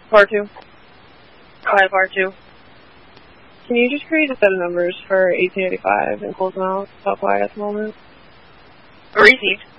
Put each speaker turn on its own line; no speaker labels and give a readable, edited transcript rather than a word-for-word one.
R2.
Hi, R2.
Can you just create a set of numbers for 1885 and close them out? Stop by at the moment.
Received.